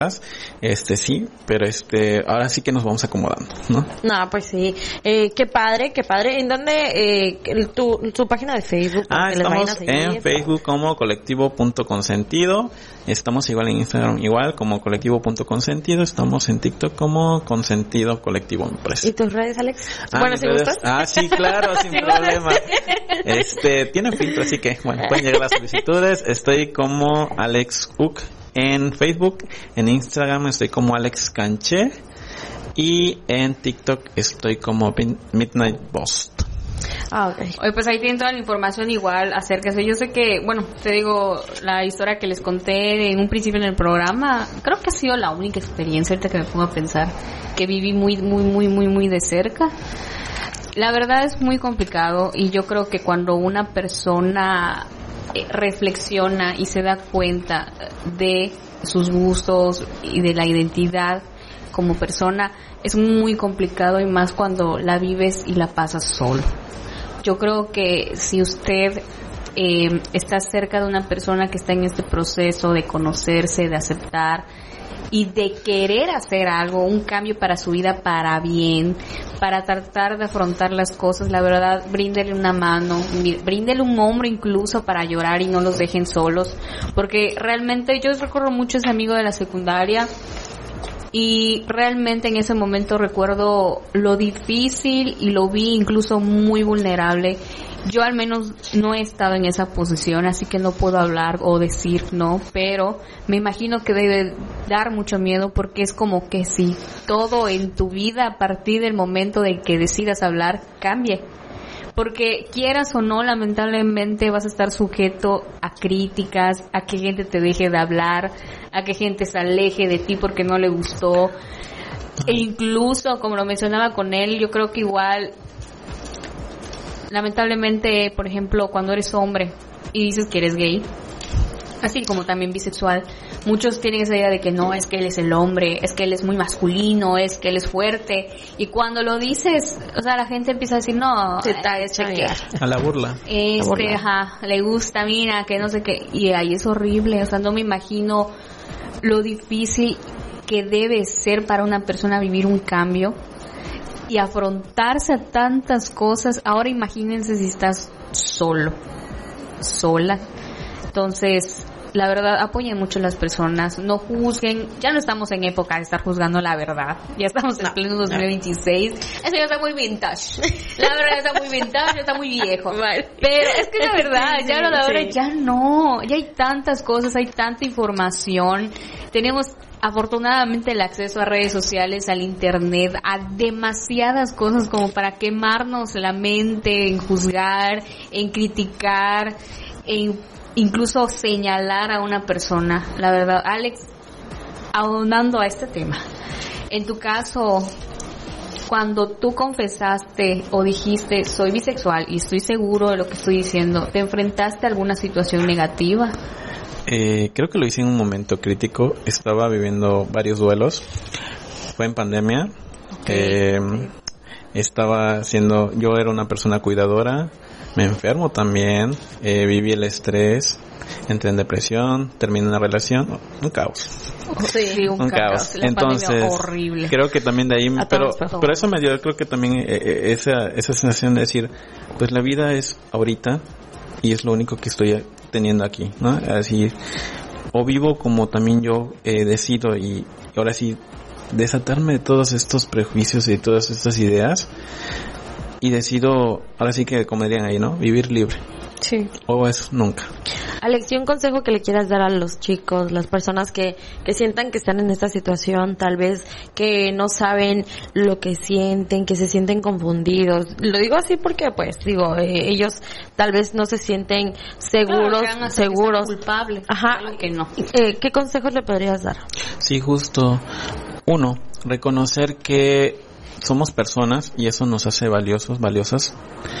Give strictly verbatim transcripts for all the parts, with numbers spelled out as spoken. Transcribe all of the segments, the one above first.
Este sí, pero este ahora sí que nos vamos acomodando, ¿no? No, pues sí. Eh, qué padre, qué padre. ¿En dónde? Eh, tu, tu página de Facebook. Ah, que les vayan a estamos seguir, en Facebook como colectivo.consentido. Estamos igual en Instagram igual como colectivo.consentido. Estamos en TikTok como Consentido Colectivo Empresa. ¿Y tus redes, Alex? Ah, bueno, ¿sí redes, gustas? Ah, sí, claro, sin problema. Este, tiene filtro, así que bueno, pueden llegar las solicitudes. Estoy como Alex Uc en Facebook, en Instagram estoy como Alex Canché y en TikTok estoy como Midnight Boss. Ah, ok. Oye, pues ahí tienen toda la información igual acerca de eso. Yo sé que, bueno, te digo, la historia que les conté en un principio en el programa, creo que ha sido la única experiencia, ahorita que me pongo a pensar, que viví muy, muy, muy, muy, muy de cerca. La verdad es muy complicado y yo creo que cuando una persona reflexiona y se da cuenta de sus gustos y de la identidad como persona, es muy complicado y más cuando la vives y la pasas solo. Yo creo que si usted eh, está cerca de una persona que está en este proceso de conocerse, de aceptar y de querer hacer algo, un cambio para su vida para bien, para tratar de afrontar las cosas, la verdad, bríndele una mano, bríndele un hombro incluso para llorar y no los dejen solos, porque realmente yo recuerdo mucho a ese amigo de la secundaria y realmente en ese momento recuerdo lo difícil y lo vi incluso muy vulnerable. Yo al menos no he estado en esa posición, así que no puedo hablar o decir no, pero me imagino que debe dar mucho miedo porque es como que si todo en tu vida a partir del momento de que decidas hablar cambie. Porque quieras o no, lamentablemente vas a estar sujeto a críticas, a que gente te deje de hablar, a que gente se aleje de ti porque no le gustó. E incluso, como lo mencionaba con él, yo creo que igual, lamentablemente, por ejemplo, cuando eres hombre y dices que eres gay, así como también bisexual, muchos tienen esa idea de que no, es que él es el hombre, es que él es muy masculino, es que él es fuerte, y cuando lo dices, o sea, la gente empieza a decir, no, Se está este que A la burla. este, La burla. ajá, le gusta, mira, que no sé qué, y ahí es horrible, o sea, no me imagino lo difícil que debe ser para una persona vivir un cambio y afrontarse a tantas cosas. Ahora imagínense si estás solo, sola. Entonces, la verdad, apoyen mucho a las personas, no juzguen, ya no estamos en época de estar juzgando la verdad, ya estamos en No, pleno dos mil veintiséis, eso ya está muy vintage, la verdad está muy vintage, está muy viejo, pero es que la verdad, Sí, ya lo de ahora sí. ya no, ya hay tantas cosas, hay tanta información, tenemos afortunadamente el acceso a redes sociales, al internet, a demasiadas cosas como para quemarnos la mente en juzgar, en criticar, en incluso señalar a una persona. La verdad, Alex, ahondando a este tema, en tu caso, cuando tú confesaste o dijiste soy bisexual y estoy seguro de lo que estoy diciendo, ¿te enfrentaste a alguna situación negativa? Eh, creo que lo hice en un momento crítico. Estaba viviendo varios duelos. Fue en pandemia. Okay. Eh, estaba siendo, yo era una persona cuidadora. Me enfermo también. Eh, viví el estrés. Entré en depresión. Terminé una relación. Un caos. Sí, un, un caos. caos. La Entonces, pandemia horrible. creo que también de ahí, A pero, todos, por favor. pero eso me dio, creo que también eh, eh, esa, esa sensación de decir, pues la vida es ahorita y es lo único que estoy teniendo aquí, ¿no? Así, o vivo como también yo eh, decido y ahora sí desatarme de todos estos prejuicios y todas estas ideas y decido, ahora sí que como dirían ahí, ¿no? Vivir libre. Sí. O es nunca. Alex, ¿y un consejo que le quieras dar a los chicos, las personas que, que sientan que están en esta situación, tal vez que no saben lo que sienten, que se sienten confundidos? Lo digo así porque, pues, digo, eh, ellos tal vez no se sienten seguros, Claro, que hagan seguros. culpables. Ajá. Algo que no. Eh, ¿Qué consejos le podrías dar? Sí, justo. Uno, reconocer que somos personas y eso nos hace valiosos, valiosas.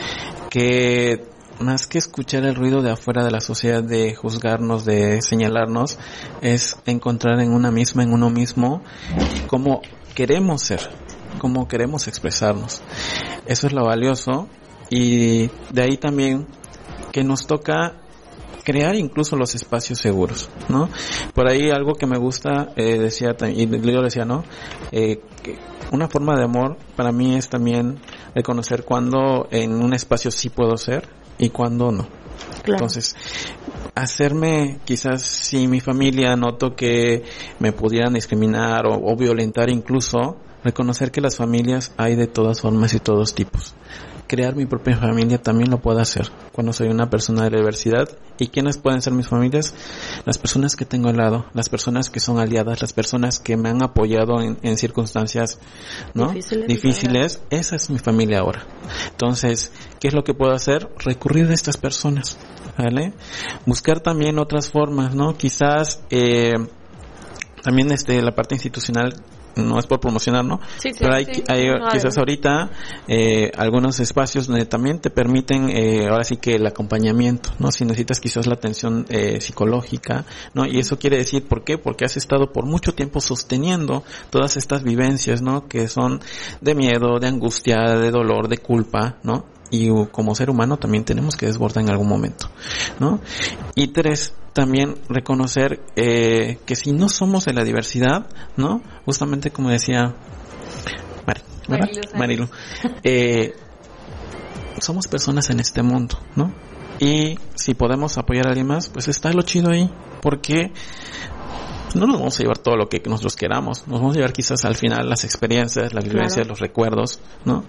Que más que escuchar el ruido de afuera de la sociedad, de juzgarnos, de señalarnos, es encontrar en una misma, en uno mismo, cómo queremos ser, cómo queremos expresarnos. Eso es lo valioso. Y de ahí también que nos toca crear incluso los espacios seguros, ¿no? Por ahí algo que me gusta, eh, decía, y yo decía, ¿no? Eh, que una forma de amor para mí es también reconocer cuando en un espacio sí puedo ser y cuando no. Claro. Entonces, hacerme, quizás si mi familia noto que me pudieran discriminar o, o violentar incluso, reconocer que las familias hay de todas formas y todos tipos. Crear mi propia familia también lo puedo hacer cuando soy una persona de la diversidad. ¿Y quiénes pueden ser mis familias? Las personas que tengo al lado, las personas que son aliadas, las personas que me han apoyado en, en circunstancias, ¿no? Difíciles. Difíciles. Esa es mi familia ahora. Entonces, ¿qué es lo que puedo hacer? Recurrir a estas personas, ¿vale? Buscar también otras formas, ¿no? Quizás, eh, también este, la parte institucional, no es por promocionar, ¿no? Sí, sí, pero hay, sí, hay no, quizás no. ahorita eh, algunos espacios donde también te permiten eh, ahora sí que el acompañamiento, ¿no? Si necesitas quizás la atención eh, psicológica, ¿no? Y eso quiere decir, ¿por qué? Porque has estado por mucho tiempo sosteniendo todas estas vivencias, ¿no? Que son de miedo, de angustia, de dolor, de culpa, ¿no? Y como ser humano también tenemos que desbordar en algún momento, ¿no? Y tres, también reconocer eh, que si no somos de la diversidad, ¿no? Justamente como decía Mari, ¿verdad? Marilu, eh, somos personas en este mundo, ¿no? Y si podemos apoyar a alguien más, pues está lo chido ahí, porque no nos vamos a llevar todo lo que nosotros queramos, nos vamos a llevar quizás al final las experiencias, las vivencias, claro. los recuerdos, ¿no?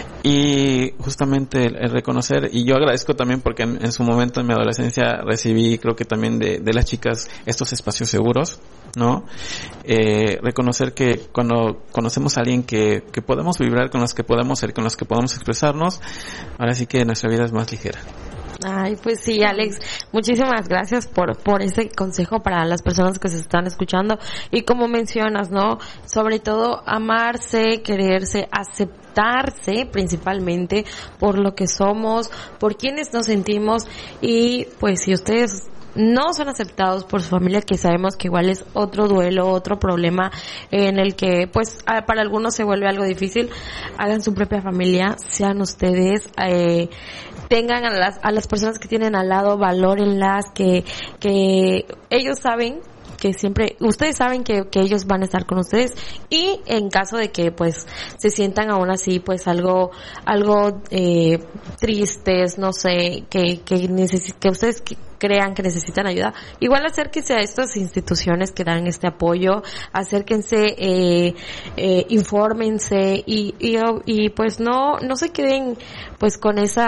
Y justamente el, el reconocer, y yo agradezco también porque en, en su momento en mi adolescencia recibí, creo que también de, de las chicas, estos espacios seguros, ¿no? Eh, reconocer que cuando conocemos a alguien que, que podemos vibrar, con los que podemos ser, con los que podemos expresarnos, ahora sí que nuestra vida es más ligera. Ay, pues sí, Alex, muchísimas gracias por por ese consejo para las personas que se están escuchando. Y como mencionas, ¿no? Sobre todo amarse, quererse, aceptarse principalmente por lo que somos, por quienes nos sentimos. Y pues si ustedes no son aceptados por su familia, que sabemos que igual es otro duelo, otro problema en el que pues para algunos se vuelve algo difícil, hagan su propia familia, sean ustedes, eh, tengan a las, a las personas que tienen al lado, valórenlas, que, que ellos saben que siempre, ustedes saben que, que ellos van a estar con ustedes, y en caso de que pues se sientan aún así pues algo, algo eh, tristes, no sé, que, que necesiten, que ustedes que crean que necesitan ayuda, igual acérquense a estas instituciones que dan este apoyo, acérquense, eh, eh, infórmense y, y, y pues no, no se queden pues con esa,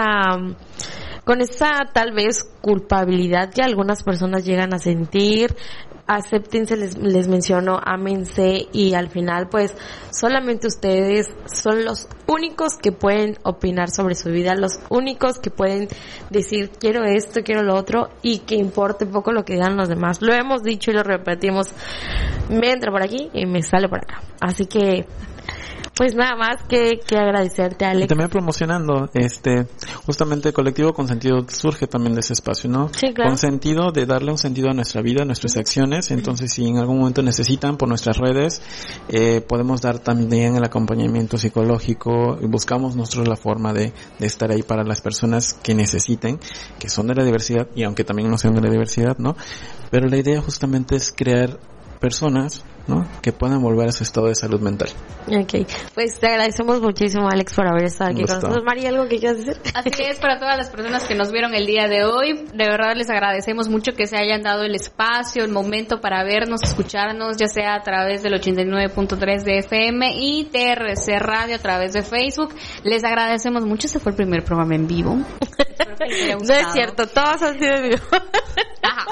con esa tal vez culpabilidad que algunas personas llegan a sentir. Acéptense, les, les menciono, ámense, y al final pues solamente ustedes son los únicos que pueden opinar sobre su vida, los únicos que pueden decir quiero esto, quiero lo otro, y que importe poco lo que digan los demás. Lo hemos dicho y lo repetimos, me entra por aquí y me sale por acá, así que pues nada más que, que agradecerte, Alex. Y también promocionando, este, justamente el colectivo Consentido surge también de ese espacio, ¿no? Sí, claro. Con sentido de darle un sentido a nuestra vida, a nuestras acciones. Entonces, si en algún momento necesitan, por nuestras redes, eh, podemos dar también el acompañamiento psicológico, y buscamos nosotros la forma de, de estar ahí para las personas que necesiten, que son de la diversidad, y aunque también no sean de la diversidad, ¿no? Pero la idea justamente es crear personas, ¿no? Que puedan volver a su estado de salud mental. Ok, pues te agradecemos muchísimo, Alex, por haber estado aquí con nosotros. María, ¿algo que quieras decir? Así es, para todas las personas que nos vieron el día de hoy, de verdad les agradecemos mucho que se hayan dado el espacio, el momento para vernos, escucharnos, ya sea a través del ochenta y nueve punto tres de F M y T R C Radio a través de Facebook. Les agradecemos mucho, este fue el primer programa en vivo. Espero que les haya gustado. No es cierto, todos han sido en vivo. Ajá.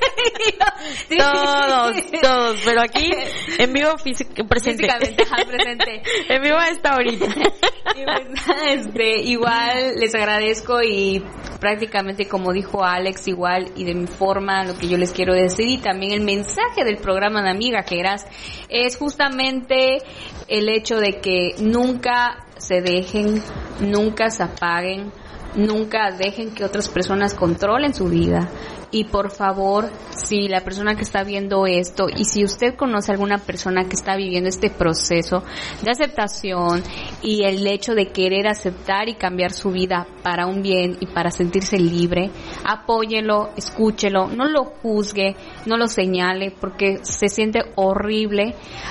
Sí, todos, todos, pero aquí en vivo físico, presente. Físicamente, ajá, presente. En vivo hasta ahorita. Y pues, este, igual les agradezco, y prácticamente como dijo Alex, igual y de mi forma, lo que yo les quiero decir, y también el mensaje del programa de Amigajeras, es justamente el hecho de que nunca se dejen, nunca se apaguen, nunca dejen que otras personas controlen su vida. Y por favor, si la persona que está viendo esto, y si usted conoce a alguna persona que está viviendo este proceso de aceptación y el hecho de querer aceptar y cambiar su vida para un bien y para sentirse libre, apóyelo, escúchelo, no lo juzgue, no lo señale, porque se siente horrible